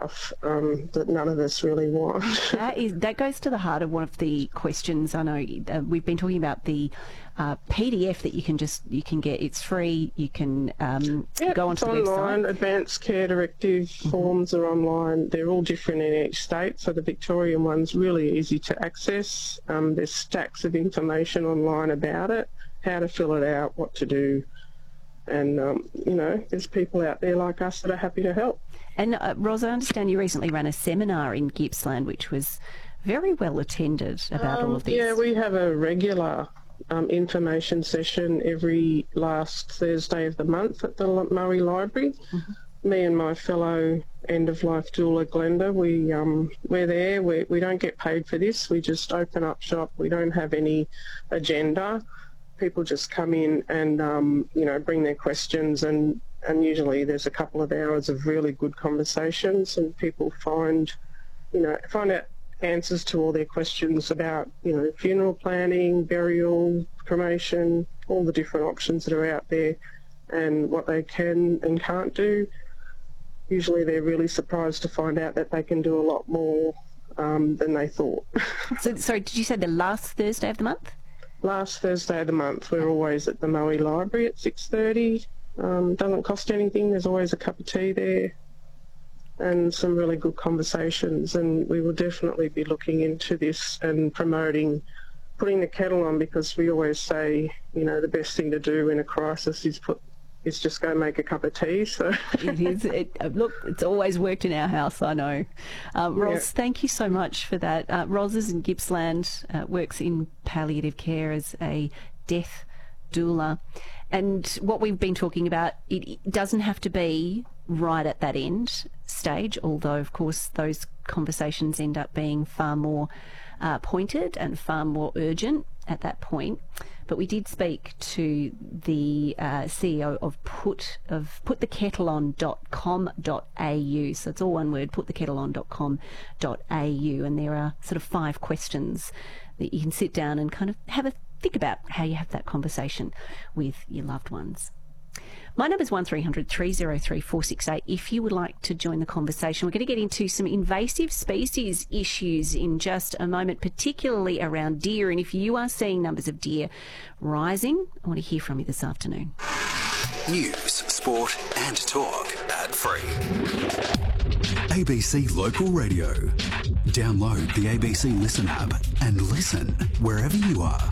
stuff that none of us really want. That goes to the heart of one of the questions. I know we've been talking about the PDF that you can get. It's free. You can go onto the website. It's online. Advanced Care Directive forms are online. They're all different in each state, so the Victorian one's really easy to access. There's stacks of information online about it, how to fill it out, what to do. And, there's people out there like us that are happy to help. And, Ros, I understand you recently ran a seminar in Gippsland, which was very well attended about all of this. Yeah, we have a regular information session every last Thursday of the month at the Murray Library. Me and my fellow end-of-life doula, Glenda, we're there. We don't get paid for this. We just open up shop. We don't have any agenda. People just come in and, bring their questions, and usually there's a couple of hours of really good conversations, and people find out answers to all their questions about, funeral planning, burial, cremation, all the different options that are out there and what they can and can't do. Usually they're really surprised to find out that they can do a lot more than they thought. So, sorry, did you say the last Thursday of the month? Last Thursday of the month. We're always at the Murray Library at 6:30. Doesn't cost anything. There's always a cup of tea there and some really good conversations, and we will definitely be looking into this and promoting putting the kettle on, because we always say, the best thing to do in a crisis is just go make a cup of tea. So it is. Look, it's always worked in our house, I know. Ros, thank you so much for that. Ros is in Gippsland, works in palliative care as a death doula. And what we've been talking about, it doesn't have to be right at that end stage, although, of course, those conversations end up being far more pointed and far more urgent at that point. But we did speak to the CEO of putthekettleon.com.au. So it's all one word, putthekettleon.com.au. And there are sort of 5 questions that you can sit down and kind of have a think about how you have that conversation with your loved ones. My number is 1300 303 468 if you would like to join the conversation. We're going to get into some invasive species issues in just a moment, particularly around deer. And if you are seeing numbers of deer rising, I want to hear from you this afternoon. News, sport and talk. Ad-free. ABC Local Radio. Download the ABC Listen app and listen wherever you are.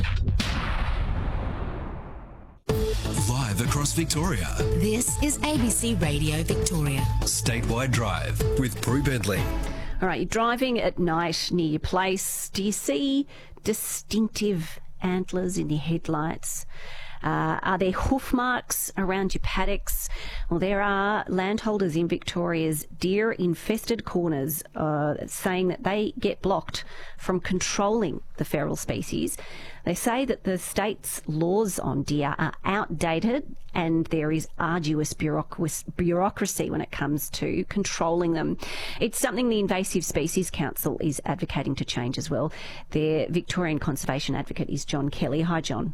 Live across Victoria. This is ABC Radio Victoria. Statewide Drive with Prue Bentley. All right, you're driving at night near your place. Do you see distinctive antlers in your headlights? Are there hoof marks around your paddocks? Well, there are landholders in Victoria's deer-infested corners saying that they get blocked from controlling the feral species. They say that the state's laws on deer are outdated and there is arduous bureaucracy when it comes to controlling them. It's something the Invasive Species Council is advocating to change as well. Their Victorian conservation advocate is John Kelly. Hi, John.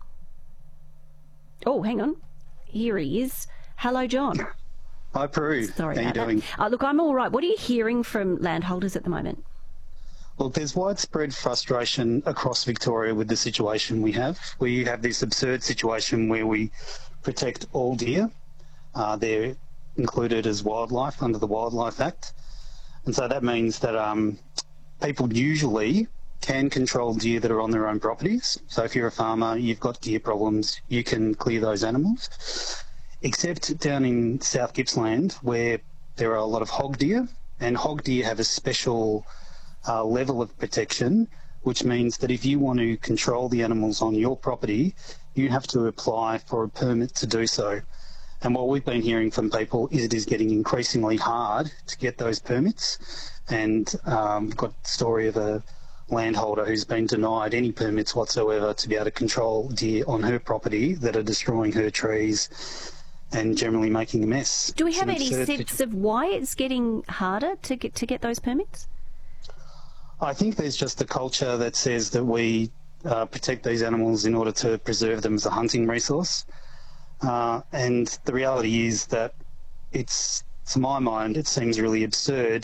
Oh, hang on. Here he is. Hello, John. Hi, Prue. Sorry How are you about doing? that. Look, I'm all right. What are you hearing from landholders at the moment? Well, there's widespread frustration across Victoria with the situation we have. We have this absurd situation where we protect all deer. They're included as wildlife under the Wildlife Act. And so that means that people usually can control deer that are on their own properties. So if you're a farmer, you've got deer problems, you can clear those animals. Except down in South Gippsland, where there are a lot of hog deer, and hog deer have a special level of protection, which means that if you want to control the animals on your property, you have to apply for a permit to do so. And what we've been hearing from people is it is getting increasingly hard to get those permits. And we've got a story of a landholder who's been denied any permits whatsoever to be able to control deer on her property that are destroying her trees and generally making a mess. Do we have any sense of why it's getting harder to get those permits? I think there's just a culture that says that we protect these animals in order to preserve them as a hunting resource. And the reality is that it's, to my mind, it seems really absurd